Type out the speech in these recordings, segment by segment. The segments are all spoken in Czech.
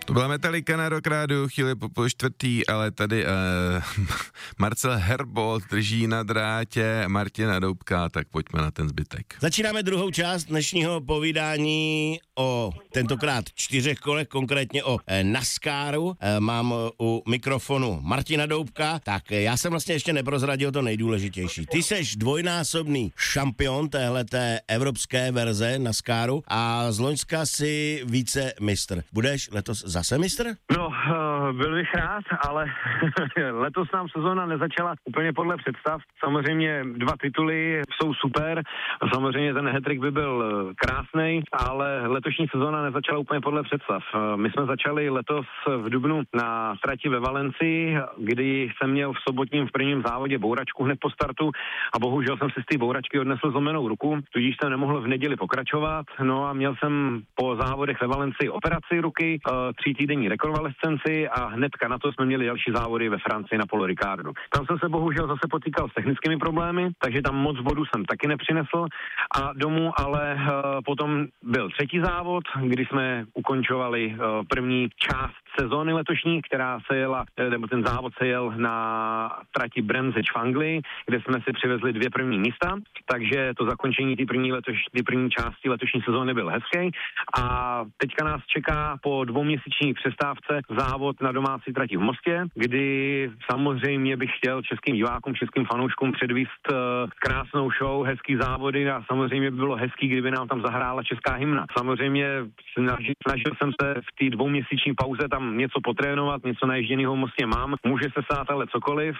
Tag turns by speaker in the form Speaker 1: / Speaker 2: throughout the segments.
Speaker 1: To byla Metallica na Rock Rádiu, chvíli po čtvrtý, ale tady Marcel Herbold drží na drátě Martina Doubka, tak pojďme na ten zbytek.
Speaker 2: Začínáme druhou část dnešního povídání o tentokrát 4 kolech, konkrétně o NASCARu. Mám u mikrofonu Martina Doubka, tak já jsem vlastně ještě neprozradil to nejdůležitější. Ty seš dvojnásobný šampion téhleté evropské verze NASCARu a z loňska si vícemistr. Budeš letos zase mistr?
Speaker 3: No, byl bych rád, ale letos nám sezóna nezačala úplně podle představ. Samozřejmě 2 tituly jsou super, samozřejmě ten hat-trick by byl krásnej, ale letošní sezóna nezačala úplně podle představ. My jsme začali letos v dubnu na trati ve Valencii, kdy jsem měl v sobotním v prvním závodě bouračku hned po startu a bohužel jsem si z té bouračky odnesl zlomenou ruku, tudíž jsem nemohl v neděli pokračovat, no a měl jsem po závodech ve Valencii operaci ruky, 3týdenní rekonvalescenci a hnedka na to jsme měli další závody ve Francii na Paul Ricardu. Tam jsem se bohužel zase potýkal s technickými problémy, takže tam moc bodů jsem taky nepřinesl a domů, ale potom byl 3. závod, kdy jsme ukončovali první část sezóny letošní, která se jela, nebo ten závod se jel na trati Bremzič v Anglii, kde jsme si přivezli 2 první místa, takže to zakončení té první části letošní sezóny byl hezký a teďka nás čeká po 2měsíční přestávce závod na domácí trati v Mostě, kdy samozřejmě bych chtěl českým divákům, českým fanouškům předvíst krásnou show, hezký závody a samozřejmě by bylo hezký, kdyby nám tam zahrála česká hymna. Samozřejmě snažil jsem se v té 2měsíční pauze tam něco potrénovat, něco naježděnýho v Mostě mám, může se stát ale cokoliv,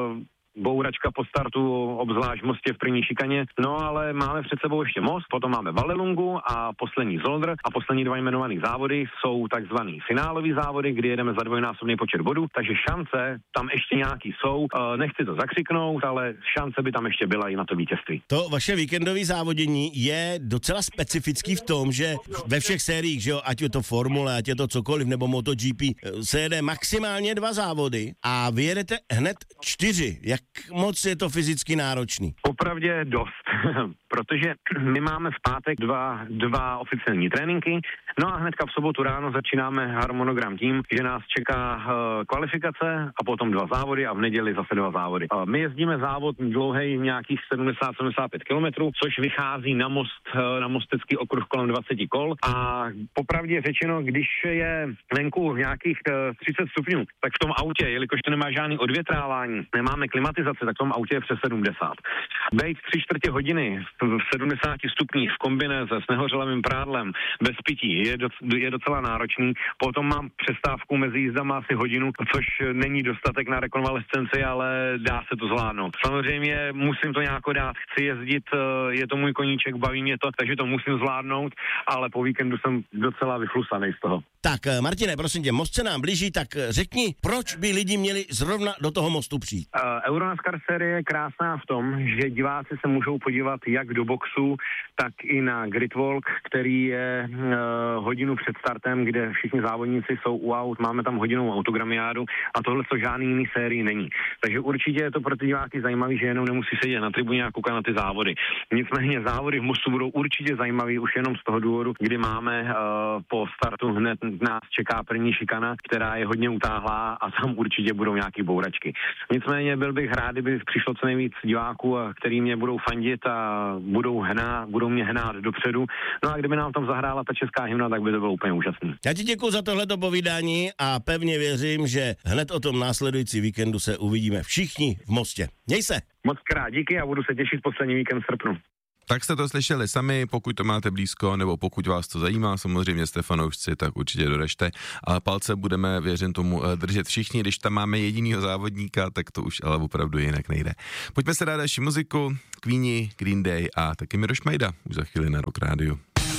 Speaker 3: bouračka po startu, obzvlášť v Mostě v první šikaně. No ale máme před sebou ještě Most, potom máme Vallelungu a poslední Zolder a poslední 2 jmenovaný závody jsou takzvaný finálový závody, kdy jedeme za dvojnásobný počet bodů, takže šance tam ještě nějaký jsou. Nechci to zakřiknout, ale šance by tam ještě byla i na to vítězství.
Speaker 2: To vaše víkendové závodění je docela specifický v tom, že ve všech sériích, že jo, ať je to Formule, ať je to cokoliv, nebo MotoGP, se jede maximálně 2 závody a vy jedete hned 4. Jak moc je to fyzicky náročný?
Speaker 3: Opravdě dost, protože my máme v pátek dva oficiální tréninky, no a hnedka v sobotu ráno začínáme harmonogram tím, že nás čeká kvalifikace a potom 2 závody a v neděli zase 2 závody. My jezdíme závod dlouhý nějakých 70-75 kilometrů, což vychází na mostecký okruh kolem 20 kol a popravdě řečeno, když je venku nějakých 30 stupňů, tak v tom autě, jelikož to nemá žádný odvětrávání, nemáme klimatizaci, tak v tom autě je přes 70. Bejt 3/4 hodiny v 70 stupních v kombinéze s nehořelým prádlem bez pití je docela náročný. Potom mám přestávku mezi jízdama asi hodinu, což není dostatek na rekonvalescenci, ale dá se to zvládnout. Samozřejmě musím to nějak dát, chci jezdit, je to můj koníček, baví mě to, takže to musím zvládnout, ale po víkendu jsem docela vychlusaný z toho.
Speaker 2: Tak Martine, prosím tě, Most se nám blíží, tak řekni, proč by lidi měli zrovna do toho Mostu přijít?
Speaker 3: Euronascar série je krásná v tom, že diváci se můžou podívat jak do boxu, tak i na Gridwalk, který je hodinu před startem, kde všichni závodníci jsou u aut, máme tam hodinovou autogramiádu a tohle to žádný jiný sérii není. Takže určitě je to pro ty diváky zajímavý, že jenom nemusí sedět na tribuně a koukat na ty závody. Nicméně závody v Mostu budou určitě zajímavý už jenom z toho důvodu, kdy máme po startu hned nás čeká první šikana, která je hodně utáhlá a tam určitě budou nějaký bouračky. Nicméně byl bych rád, kdyby přišlo co nejvíc diváků, který mě budou fandit a budou mě hnát dopředu. No a kdyby nám tam zahrála ta česká hymna, tak by to bylo úplně úžasné.
Speaker 2: Já ti děkuji za tohleto povídání a pevně věřím, že hned o tom následující víkendu se uvidíme všichni v Mostě. Měj se!
Speaker 3: Moc krát díky a budu se těšit poslední víkend v srpnu.
Speaker 1: Tak jste to slyšeli sami, pokud to máte blízko, nebo pokud vás to zajímá, samozřejmě jste fanoušci, tak určitě doražte. Ale palce budeme, věřím tomu, držet všichni, když tam máme jedinýho závodníka, tak to už ale opravdu jinak nejde. Pojďme se dát další muziku, Queeni, Green Day a taky Miroš Majda, už za chvíli na Rock Rádiu.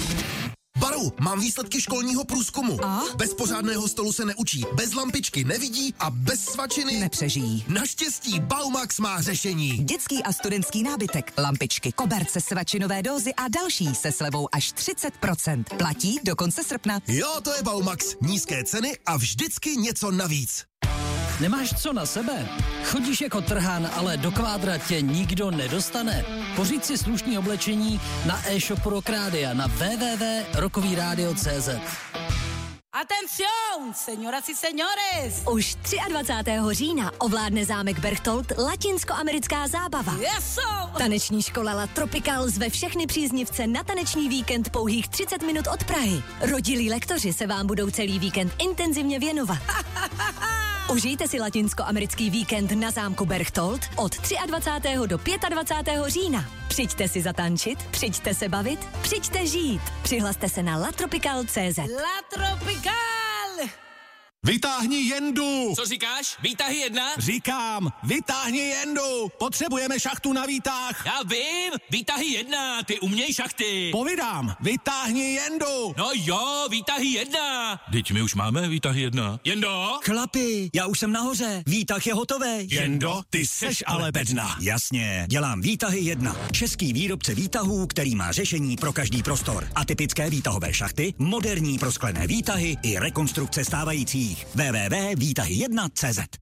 Speaker 4: Baru, mám výsledky školního průzkumu.
Speaker 5: A?
Speaker 4: Bez pořádného stolu se neučí, bez lampičky nevidí a bez svačiny
Speaker 5: nepřežijí.
Speaker 4: Naštěstí Baumax má řešení.
Speaker 5: Dětský a studentský nábytek, lampičky, koberce, svačinové dózy a další se slevou až 30%. Platí do konce srpna.
Speaker 4: Jo, to je Baumax. Nízké ceny a vždycky něco navíc.
Speaker 6: Nemáš co na sebe? Chodíš jako trhán, ale do kvádra tě nikdo nedostane? Pořiď si slušný oblečení na e-shopu Rock Rádia na www.rockovyradio.cz.
Speaker 7: Atención, señoras y señores!
Speaker 8: Už 23. října ovládne zámek Berchtold latinskoamerická zábava.
Speaker 7: Eso!
Speaker 8: Taneční škola La Tropical zve všechny příznivce na taneční víkend pouhých 30 minut od Prahy. Rodilí lektoři se vám budou celý víkend intenzivně věnovat. Užijte si latinskoamerický víkend na zámku Berchtold od 23. do 25. října. Přijďte si zatančit, přijďte se bavit, přijďte žít. Přihlaste se na latropical.cz.
Speaker 7: La Tropical!
Speaker 4: Vytáhni jendu!
Speaker 9: Co říkáš? Výtahy 1?
Speaker 4: Říkám, vytáhni jendu! Potřebujeme šachtu na výtah!
Speaker 9: Já vím! Výtahy 1, ty uměj šachty!
Speaker 4: Povídám, vytáhni jendu!
Speaker 9: No jo, výtahy 1! Teď my už máme výtahy 1. Jendo?
Speaker 6: Chlapi, já už jsem nahoře. Výtah je hotový.
Speaker 4: Jendo, ty seš ale bedna.
Speaker 6: Jasně, dělám výtahy 1. Český výrobce výtahů, který má řešení pro každý prostor. Atypické výtahové šachty, moderní prosklené výtahy i rekonstrukce stávajících. www.výtahy1.cz